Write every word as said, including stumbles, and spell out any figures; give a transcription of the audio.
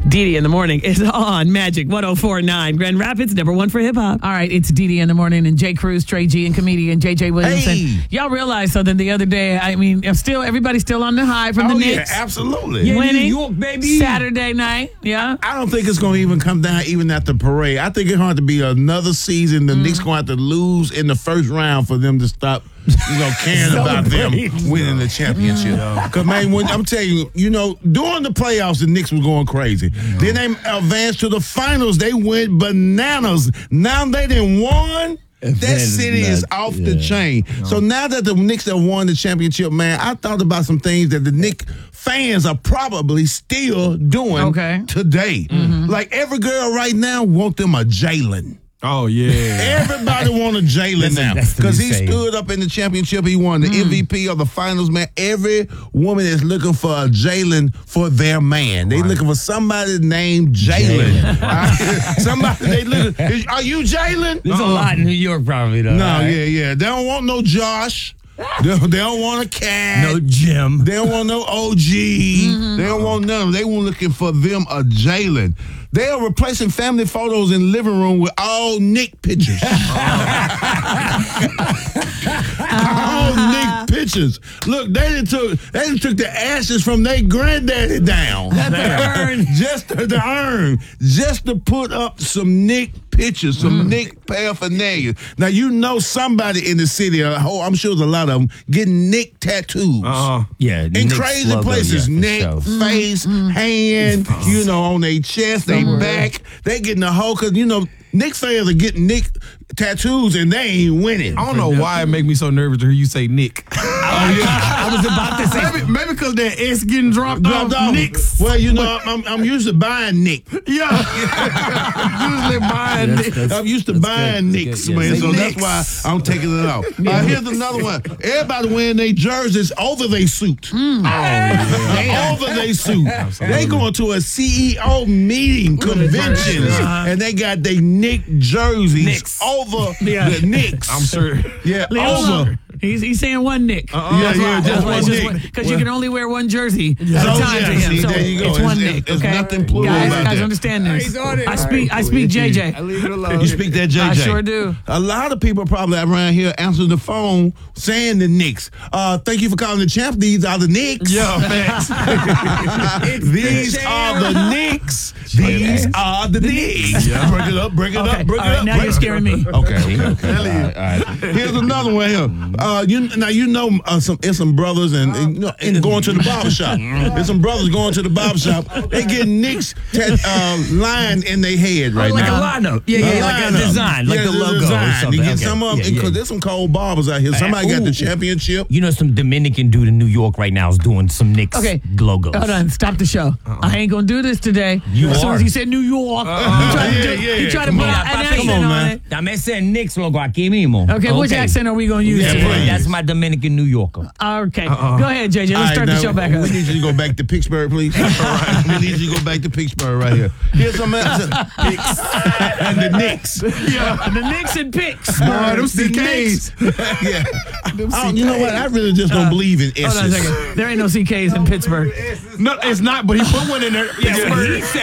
Didi in the morning is on Magic one oh four point nine. Grand Rapids, number one for hip hop. All right, it's Didi in the morning and Jay Cruz, Trey G, and comedian J J Williamson. Hey. Y'all realize something the other day? I mean, I'm still everybody's still on the high from Oh, the yeah, Knicks. absolutely. Yeah, Winning New York, baby. Saturday night. Yeah. I don't think it's going to even come down even at the parade. I think it's going to be another season. The Mm. Knicks going to have to lose in the first round for them to stop, you know, caring about them winning the championship. Because, man, when, I'm telling you, you know, during the playoffs, the Knicks was going crazy. Then they advanced to the finals. They went bananas. Now they done won. That city is off the chain. So now that the Knicks have won the championship, man, I thought about some things that the Knicks fans are probably still doing Okay. today. Like every girl right now want them a Jalen. Oh, yeah. Everybody want a Jalen now that's the because new he saying. stood up in the championship. He won the M V P of the finals, man. Every woman is looking for a Jalen for their man. They looking for somebody named Jalen. somebody they looking. Are you Jalen? There's a lot in New York, probably, though. No, right? yeah, yeah. They don't want no Josh. They don't, they don't want a cat. No Jim. They don't want no O G. They don't want none of them. They were looking for them a Jalen. They are replacing family photos in living room with all Nick pictures. all Nick pictures. Look, they done took they done took the ashes from their granddaddy down. the urn. Just to the urn. Just to put up some Nick pictures, some Nick paraphernalia. Now, you know somebody in the city, uh, oh, I'm sure there's a lot of them, getting Nick tattoos. Uh-huh. Yeah. In crazy places, neck, face, hand, you know, on their chest, their back. They getting the whole, because, you know, Nick fans are getting Nick tattoos and they ain't winning. I don't know why it make me so nervous to hear you say Nick. I was about to say. maybe maybe because that S getting dropped, Dropped off. off. Nicks. Well, you know, I'm, I'm used to buying Nick. Yeah. Usually buying Yes, Nicks. that's- I'm used to that's buying good. Nicks, Good, man, yes. so Knicks. that's why I'm taking it off. Uh, here's another one. Everybody wearing their jerseys over their suit. Oh, Over their suit. They going to a C E O meeting, conventions, and they got their Nick jerseys Knicks. over Yeah. the Knicks. I'm sure. Yeah, Leave him over. alone. He's, he's saying one Nick. Uh-uh. Yeah, yeah, just one Nick. Because you can only wear one jersey at a So, time yeah, to him. see, so there you go. it's It's- one it's- Nick, it's okay? nothing plural guys, about guys that. understand this. He's on it. I speak, I All speak right. J J. I leave it alone. You speak that J J? I sure do. A lot of people probably around here answering the phone saying the Knicks. Uh, thank you for calling the champ. These are the Knicks. Yeah, facts. These are the Knicks. These are the Knicks. Break it up, break it Okay, up, break all it right, up. now break you're it scaring me. Okay, okay, okay. All right, all right. Here's another one here. Uh, you now you know uh, some it's some brothers and, and, you know, and going to the barber shop. There's some brothers going to the barber shop. They get Knicks tat, uh, line in their head right like now. a lineup. Yeah, yeah, like a lineup. design, like Yeah, the the logo or design. something. You get Okay. some of Yeah, them, because yeah. there's some cold barbers out here. Somebody got the Ooh. championship. You know, some Dominican dude in New York right now is doing some Knicks Okay. logos. Hold on, stop the show. I ain't gonna do this today. You as soon are. as he said New York, he tried to, Yeah, do- yeah, he tried to come put on. out an Come accent on, on man. it. Dame ese Knicks logo aquí mismo. Okay, which accent are we gonna use Yeah, today? please. That's my Dominican New Yorker. Okay, go ahead, J J. Let's All right, start the now, show back up. We need you to go back to Pittsburgh, please. All right. We need you to go back to Pittsburgh right here. Here's some else. Picks. And the Knicks. Yeah, the Knicks and picks. Boy, them The C Ks. Knicks. Yeah. I don't- you know what? I really just don't believe in Hold on a S's. second. There ain't no C Ks in Pittsburgh. No, it's not, but he put one in there. Yes, Yeah.